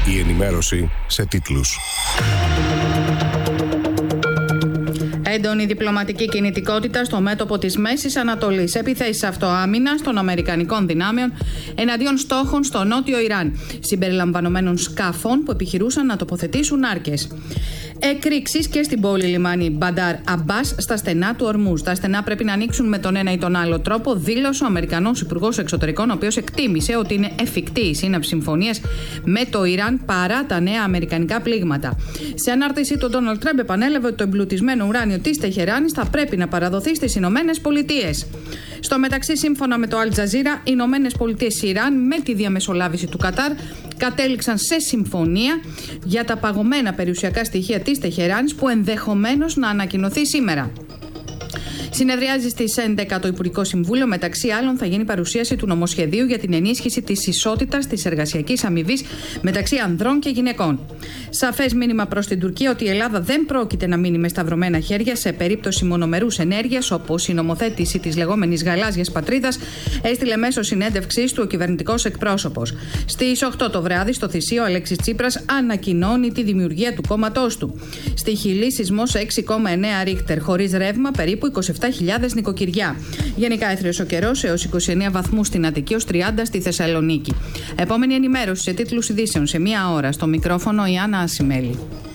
Η ενημέρωση σε τίτλους. Έντονη διπλωματική κινητικότητα στο μέτωπο της Μέσης Ανατολής. Επιθέσεις αυτοάμυνας των Αμερικανικών δυνάμεων εναντίον στόχων στο νότιο Ιράν, συμπεριλαμβανομένων σκάφων που επιχειρούσαν να τοποθετήσουν άρκες. Εκρήξεις και στην πόλη λιμάνι Μπαντάρ Αμπάς στα στενά του Ορμούζ. Τα στενά πρέπει να ανοίξουν με τον ένα ή τον άλλο τρόπο, δήλωσε ο Αμερικανός Υπουργός Εξωτερικών, ο οποίος εκτίμησε ότι είναι εφικτή η σύναψη συμφωνίας με το Ιράν παρά τα νέα αμερικανικά πλήγματα. Σε ανάρτησή του, ο Ντόναλντ Τραμπ επανέλαβε ότι το εμπλουτισμένο ουράνιο της Τεχεράνης θα πρέπει να παραδοθεί στις Ηνωμένες Πολιτείες. Στο μεταξύ, σύμφωνα με το Al Jazeera, οι Ηνωμένες Πολιτείες Ιράν, με τη διαμεσολάβηση του Κατάρ, κατέληξαν σε συμφωνία για τα παγωμένα περιουσιακά στοιχεία της Τεχεράνης που ενδεχομένως να ανακοινωθεί σήμερα. Συνεδριάζει στις 11 το Υπουργικό Συμβούλιο. Μεταξύ άλλων, θα γίνει παρουσίαση του νομοσχεδίου για την ενίσχυση της ισότητας της εργασιακής αμοιβής μεταξύ ανδρών και γυναικών. Σαφές μήνυμα προς την Τουρκία ότι η Ελλάδα δεν πρόκειται να μείνει με σταυρωμένα χέρια σε περίπτωση μονομερούς ενέργειας, όπως η νομοθέτηση της λεγόμενης γαλάζιας πατρίδας έστειλε μέσω συνέντευξής του ο κυβερνητικός εκπρόσωπος. Στις 8 το βράδυ, στο Θησίο, ο Αλέξης Τσίπρας ανακοινώνει τη δημιουργία του κόμματός του. Στη Χιλή, σεισμός 6,9 ρίχτερ, χωρίς ρεύμα, περίπου 27.000 νοικοκυριά. Γενικά έθριος ο καιρός, έως 29 βαθμούς στην Αττική, ως 30 στη Θεσσαλονίκη. Επόμενη ενημέρωση σε τίτλους ειδήσεων σε 1 ώρα. Στο μικρόφωνο η Άννα Ασημέλη.